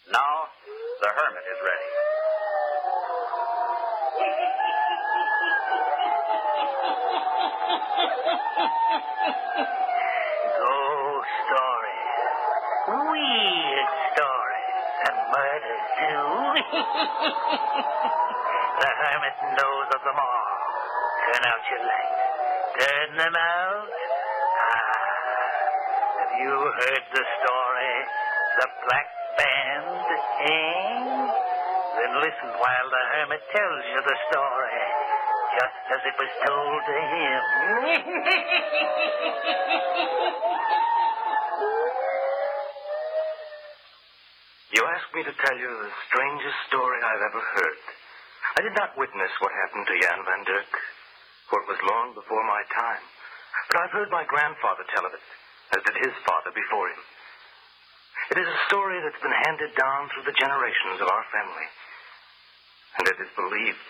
Now, the hermit is ready. Ghost stories. Weird stories. And murders, too. The hermit knows of them all. Turn out your lights. Turn them out. Have you heard the story? The Black Band, eh? Then listen while the hermit tells you the story, just as it was told to him. You asked me to tell you the strangest story I've ever heard. I did not witness what happened to Jan van Dirk, for it was long before my time. But I've heard my grandfather tell of it, as did his father before him. It is a story that's been handed down through the generations of our family, and it is believed.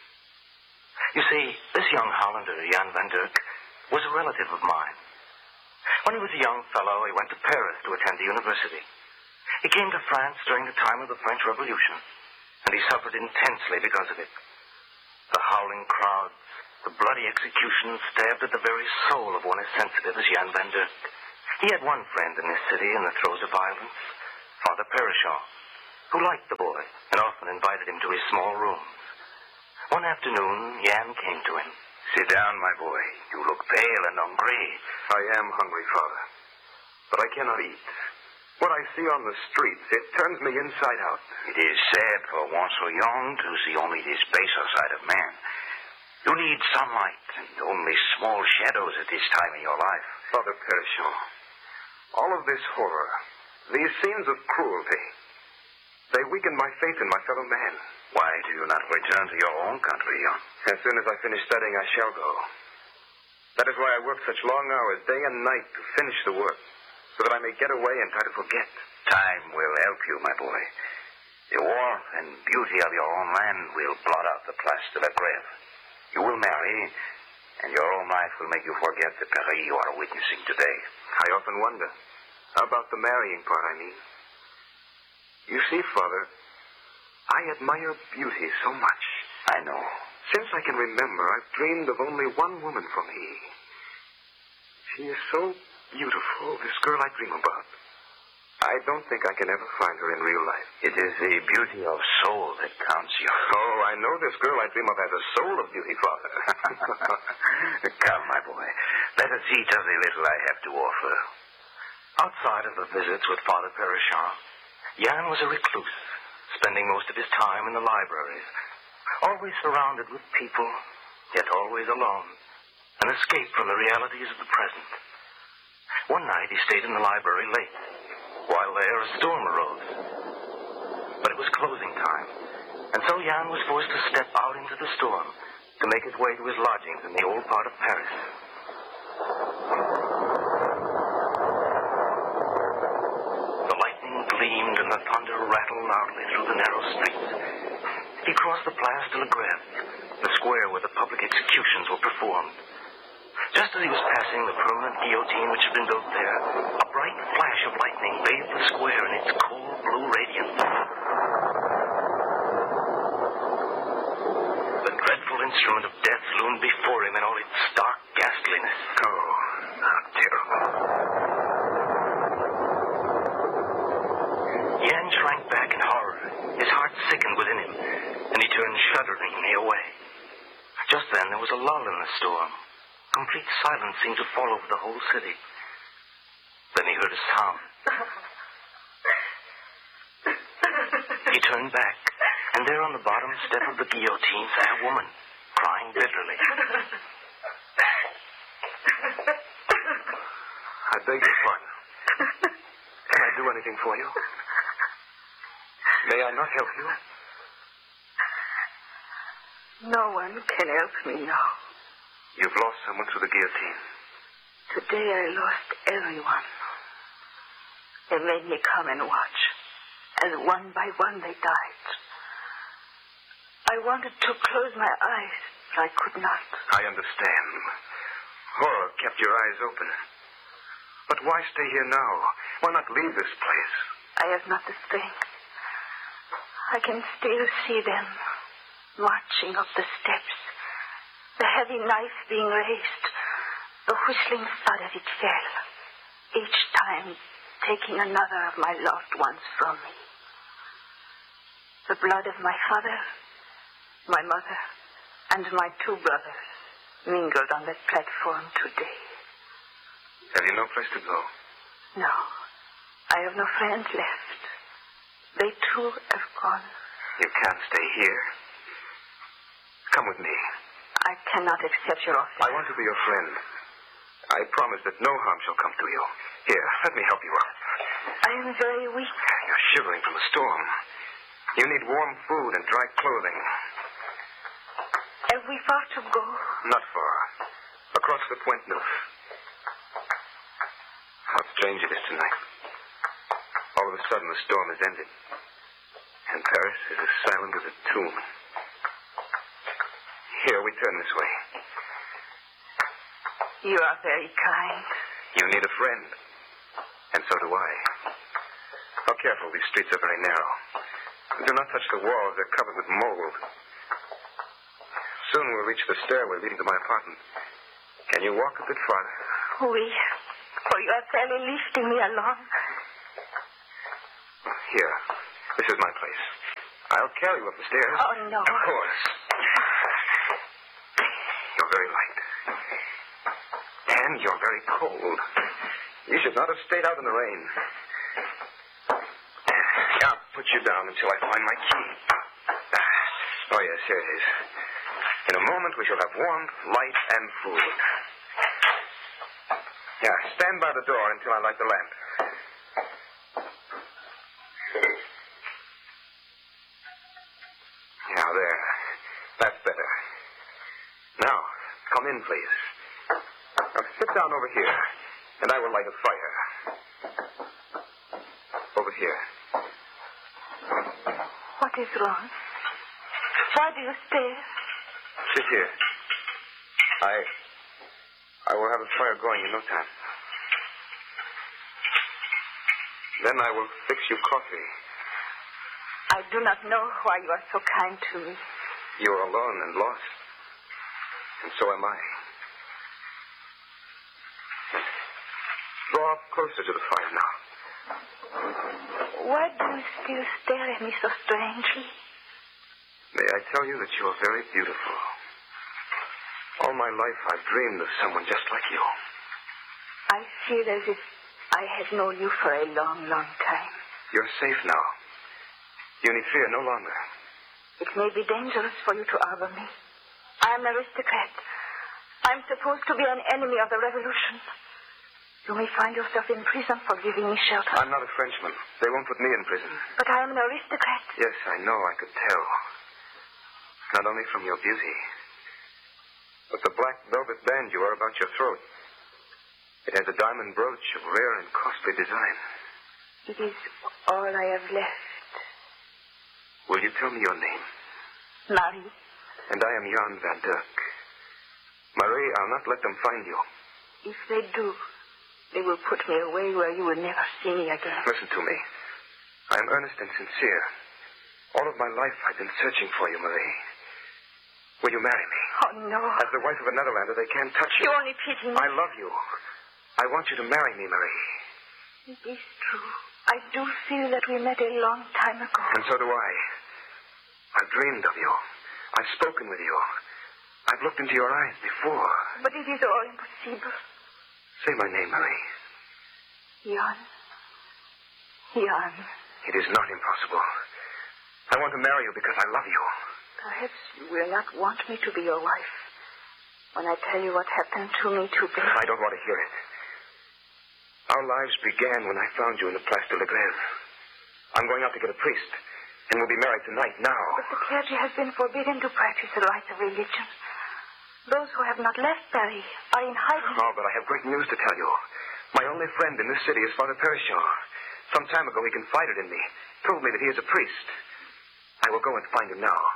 You see, this young Hollander, Jan van Dirk, was a relative of mine. When he was a young fellow, he went to Paris to attend the university. He came to France during the time of the French Revolution, and he suffered intensely because of it. The howling crowds, the bloody executions stabbed at the very soul of one as sensitive as Jan van Dirk. He had one friend in this city in the throes of violence, Father Perishaw, who liked the boy and often invited him to his small rooms. One afternoon, Jan came to him. Sit down, my boy. You look pale and hungry. I am hungry, Father, but I cannot eat. What I see on the streets, it turns me inside out. It is sad for one so young to see only this baser side of man. You need sunlight and only small shadows at this time in your life. Father Perishaw, all of this horror, these scenes of cruelty, they weaken my faith in my fellow man. Why do you not return to your own country, Jan? As soon as I finish studying, I shall go. That is why I work such long hours, day and night, to finish the work, so that I may get away and try to forget. Time will help you, my boy. The warmth and beauty of your own land will blot out the Place de la Grève. You will marry, and your own life will make you forget the peril you are witnessing today. I often wonder. About the marrying part, I mean. You see, Father, I admire beauty so much. I know. Since I can remember, I've dreamed of only one woman for me. She is so beautiful, this girl I dream about. I don't think I can ever find her in real life. It is the beauty of soul that counts, you. Oh, I know this girl I dream of has a soul of beauty, Father. Come, my boy. Let us eat of the little I have to offer. Outside of the visits with Father Perishaw, Jan was a recluse, spending most of his time in the libraries, always surrounded with people, yet always alone, an escape from the realities of the present. One night he stayed in the library late. While there, a storm arose. But it was closing time, and so Jan was forced to step out into the storm to make his way to his lodgings in the old part of Paris. The lightning gleamed and the thunder rattled loudly through the narrow streets. He crossed the Place de la Grève, the square where the public executions were performed. Just as he was passing the permanent guillotine which had been built there, a bright flash of lightning bathed the square in its cold blue radiance. The dreadful instrument of death loomed before him in all its stark ghastliness. Oh, how terrible. Jan shrank back in horror. His heart sickened within him, and he turned shudderingly away. Just then there was a lull in the storm. Complete silence seemed to fall over the whole city. Then he heard a sound. He turned back, and there on the bottom step of the guillotine sat a woman, crying bitterly. I beg your pardon. Can I do anything for you? May I not help you? No one can help me now. You've lost someone through the guillotine. Today I lost everyone. They made me come and watch, as one by one they died. I wanted to close my eyes, but I could not. I understand. Horror kept your eyes open. But why stay here now? Why not leave this place? I have not the strength. I can still see them marching up the steps, the heavy knife being raised, the whistling thud as it fell, each time taking another of my loved ones from me. The blood of my father, my mother, and my two brothers mingled on that platform today. Have you no place to go? No, I have no friends left. They too have gone. You can't stay here. Come with me. I cannot accept your offer. I want to be your friend. I promise that no harm shall come to you. Here, let me help you up. I am very weak. You're shivering from the storm. You need warm food and dry clothing. Have we far to go? Not far. Across the Point Neuf. How strange it is tonight. All of a sudden, the storm has ended. And Paris is as silent as a tomb. Here, we turn this way. You are very kind. You need a friend. And so do I. Now, careful. These streets are very narrow. Do not touch the walls. They're covered with mold. Soon we'll reach the stairway leading to my apartment. Can you walk a bit farther? Oui. For you are fairly lifting me along. Here. This is my place. I'll carry you up the stairs. Oh, no. Of course. You're very light. And you're very cold. You should not have stayed out in the rain. I'll put you down until I find my key. Oh, yes, here it is. In a moment, we shall have warmth, light, and food. Yeah, stand by the door until I light the lamp. Yeah, there. That's better. Now, come in, please. Now, sit down over here, and I will light a fire. Over here. What is wrong? Why do you stare? Sit here. I will have a fire going in no time. Then I will fix you coffee. I do not know why you are so kind to me. You are alone and lost. And so am I. Draw up closer to the fire now. Why do you still stare at me so strangely? May I tell you that you are very beautiful. All my life I've dreamed of someone just like you. I feel as if I had known you for a long, long time. You're safe now. You need fear no longer. It may be dangerous for you to arbor me. I am an aristocrat. I'm supposed to be an enemy of the revolution. You may find yourself in prison for giving me shelter. I'm not a Frenchman. They won't put me in prison. But I am an aristocrat. Yes, I know. I could tell. Not only from your beauty, but the black velvet band you wear about your throat. It has a diamond brooch of rare and costly design. It is all I have left. Will you tell me your name? Marie. And I am Jan Van Dirk. Marie, I'll not let them find you. If they do, they will put me away where you will never see me again. Listen to me. I am earnest and sincere. All of my life I've been searching for you, Marie. Will you marry me? Oh, no. As the wife of a Netherlander, they can't touch you. You only pity me. I love you. I want you to marry me, Marie. It is true. I do feel that we met a long time ago. And so do I. I've dreamed of you. I've spoken with you. I've looked into your eyes before. But it is all impossible. Say my name, Marie. Jan. Jan. It is not impossible. I want to marry you because I love you. Perhaps you will not want me to be your wife when I tell you what happened to me today. I don't want to hear it. Our lives began when I found you in the Place de la Grève. I'm going out to get a priest, and we'll be married tonight, now. But the clergy has been forbidden to practice the rites of religion. Those who have not left Paris are in hiding. Oh, but I have great news to tell you. My only friend in this city is Father Perichon. Some time ago, he confided in me, told me that he is a priest. I will go and find him now.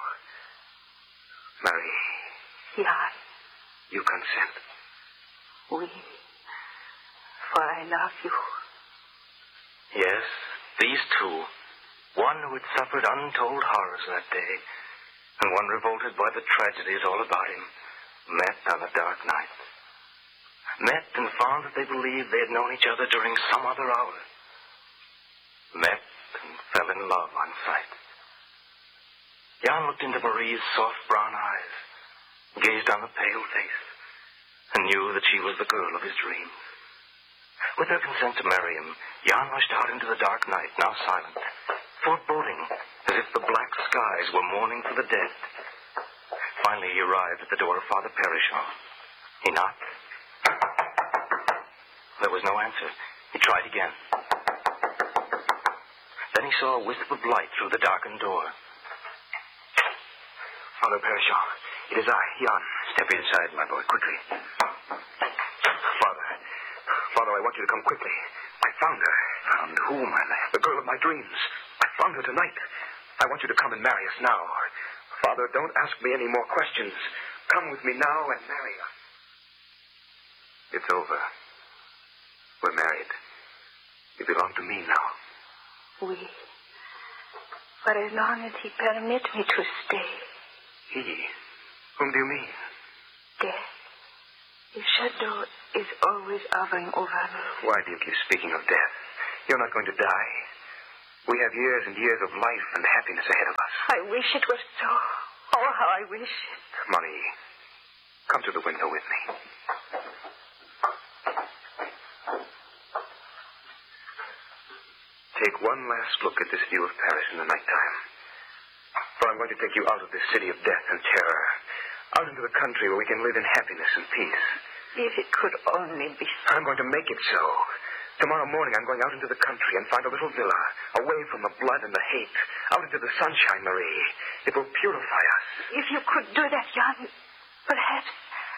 Marie. Jan. You consent? Oui. For I love you. Yes, these two. One who had suffered untold horrors that day, and one revolted by the tragedies all about him, met on a dark night. Met and found that they believed they had known each other during some other hour. Met and fell in love on sight. Jan looked into Marie's soft brown eyes, gazed on the pale face, and knew that she was the girl of his dreams. With her consent to marry him, Jan rushed out into the dark night, now silent, foreboding as if the black skies were mourning for the dead. Finally, he arrived at the door of Father Perishon. He knocked. There was no answer. He tried again. Then he saw a wisp of light through the darkened door. Father Perishon, it is I, Jan. Step inside, my boy, quickly. Father, I want you to come quickly. I found her. Found who, my lad? The girl of my dreams. I found her tonight. I want you to come and marry us now. Father, don't ask me any more questions. Come with me now and marry us. It's over. We're married. You belong to me now. We. For as long as he permits me to stay. He? Whom do you mean? Death. His shadow is always hovering over me. Why do you keep speaking of death? You're not going to die. We have years and years of life and happiness ahead of us. I wish it were so. Oh, how I wish it. Marie, come to the window with me. Take one last look at this view of Paris in the nighttime. For I'm going to take you out of this city of death and terror. Out into the country where we can live in happiness and peace. If it could only be so. I'm going to make it so. Tomorrow morning I'm going out into the country and find a little villa, away from the blood and the hate, out into the sunshine, Marie. It will purify us. If you could do that, Jan, perhaps.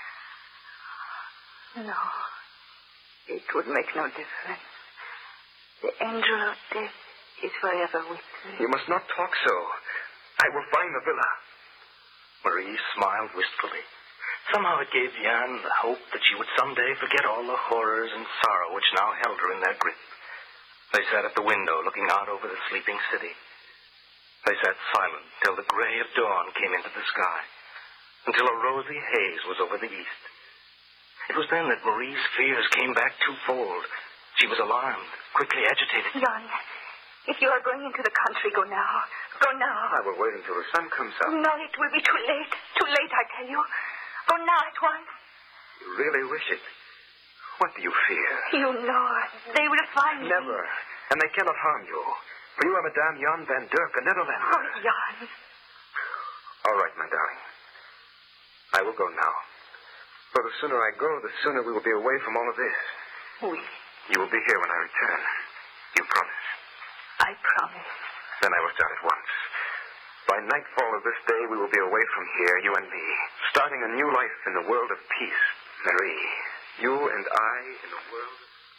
No. It would make no difference. The angel of death is forever with me. You must not talk so. I will find the villa. Marie smiled wistfully. Somehow it gave Jan the hope that she would someday forget all the horrors and sorrow which now held her in their grip. They sat at the window looking out over the sleeping city. They sat silent till the gray of dawn came into the sky, until a rosy haze was over the east. It was then that Marie's fears came back twofold. She was alarmed, quickly agitated. Jan, if you are going into the country, go now. Go now. I will wait until the sun comes up. No, it will be too late. Too late, I tell you. Go now at once. You really wish it? What do you fear? You know, they will find me. Never. And they cannot harm you. For you are Madame Jan van Dirk, a Netherlander. Oh, Jan. All right, my darling. I will go now. For the sooner I go, the sooner we will be away from all of this. Oui. You will be here when I return. You promise? I promise. Then I will start at once. By nightfall of this day, we will be away from here, you and me, starting a new life in the world of peace. Marie, you and I in the world.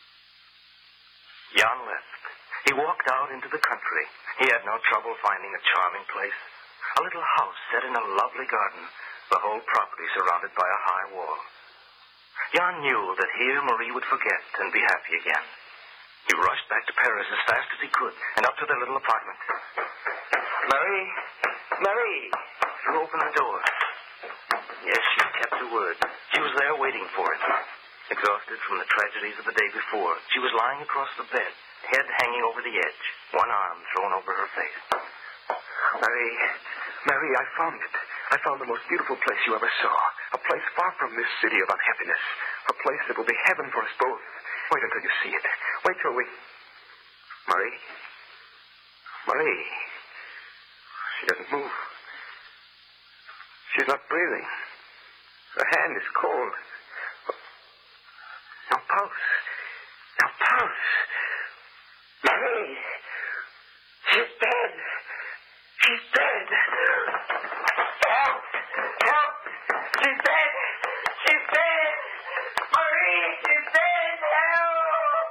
Jan left. He walked out into the country. He had no trouble finding a charming place. A little house set in a lovely garden, the whole property surrounded by a high wall. Jan knew that here Marie would forget and be happy again. He rushed back to Paris as fast as he could and up to their little apartment. Marie! Marie! Threw open the door. Yes, she kept her word. She was there waiting for him. Exhausted from the tragedies of the day before, she was lying across the bed, head hanging over the edge, one arm thrown over her face. Marie, I found it. I found the most beautiful place you ever saw. A place far from this city of unhappiness. A place that will be heaven for us both. Wait until you see it. Wait till we... Marie? She doesn't move. She's not breathing. Her hand is cold. No pulse. Marie! She's dead! She's dead! Help! She's dead! Marie, she's dead! Help!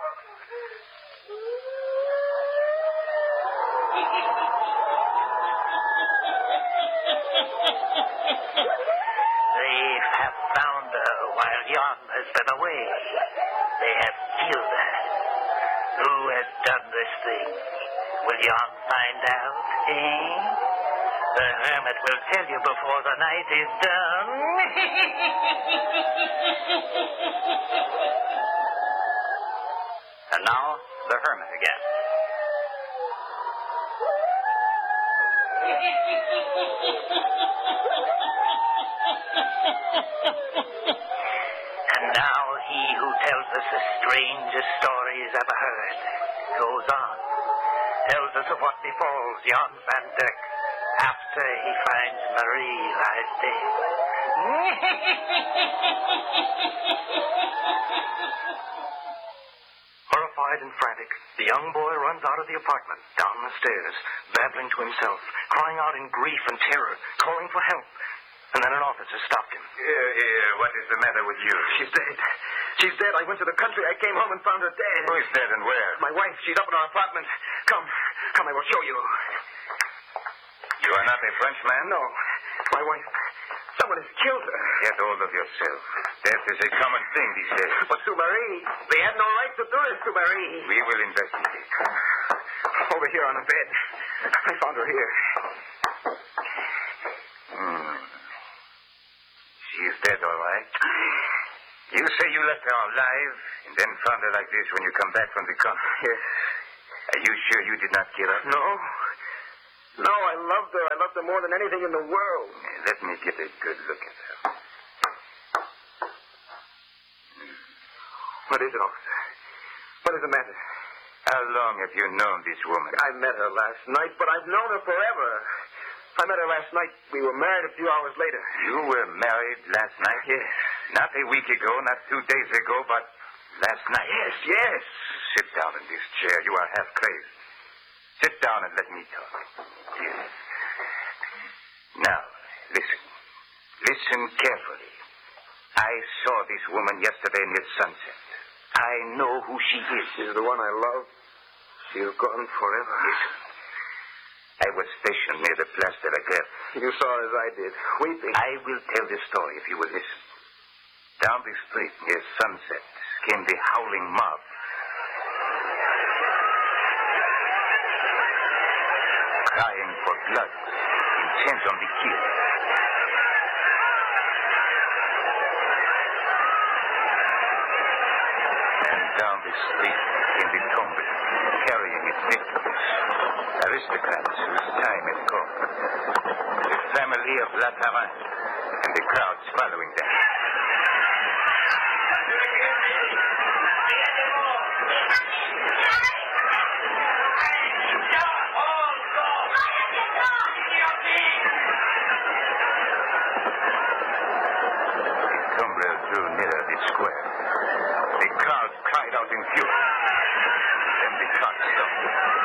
They have found her while Jan has been away. They have killed her. Who has done this thing? Will Jan find out, eh? The hermit will tell you before the night is done. And now, the hermit again. And now he who tells us the strangest stories ever heard goes on, tells us of what befalls Jan van Dijk after he finds Marie lies dead. Horrified and frantic, the young boy runs out of the apartment, down the stairs, babbling to himself, crying out in grief and terror, calling for help. And then an officer stopped him. Here, what is the matter with you? She's dead. She's dead. I went to the country. I came home and found her dead. Who is dead and where? My wife. She's up in our apartment. Come, I will show you. You are not a Frenchman? No, my wife. Someone has killed her. Get hold of yourself. Death is a common thing these days. But Sue Marie, they had no right to do this, Sue Marie. We will investigate. Over here on the bed. I found her here. She is dead, all right. You say you left her alive and then found her like this when you come back from the country? Yes. Are you sure you did not kill her? No. No, I loved her. I loved her more than anything in the world. Let me get a good look at her. What is it, officer? What is the matter? How long have you known this woman? I met her last night, but I've known her forever. I met her last night. We were married a few hours later. You were married last night? Yes. Not a week ago, not 2 days ago, but last night. Yes. Sit down in this chair. You are half crazed. Sit down and let me talk. Yes. Now, listen. Listen carefully. I saw this woman yesterday near sunset. I know who she is. She's the one I love. She's gone forever. Listen. I was stationed near the Place de la Grève. You saw her as I did, weeping. I will tell the story if you will listen. Down the street near sunset came the howling mob. Crying for blood, intent on the kill. And down the street came the tombe, carrying its victims. Aristocrats whose time had come. The family of La Taranne, and the crowds following them. The tumbrel drew nearer the square. The crowd cried out in fury. Then the cart stopped.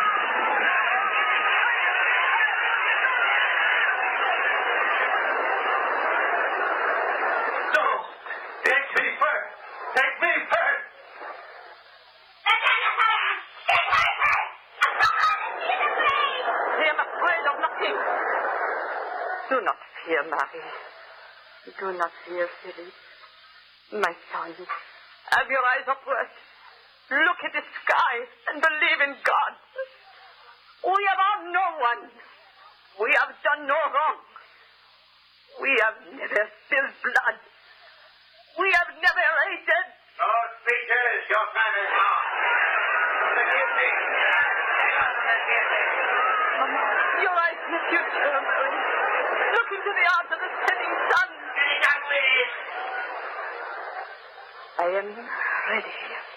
Do not fear, Marie. Do not fear, Philippe. My son, have your eyes upward. Look at the sky and believe in God. We have harmed no one. We have done no wrong. We have never spilled blood. We have never hated. No speeches. Your time is gone. Forgive me. Mama, your eyes miss you, sir, Marie. Look into the eyes of the setting sun. Sit down, please. I am ready.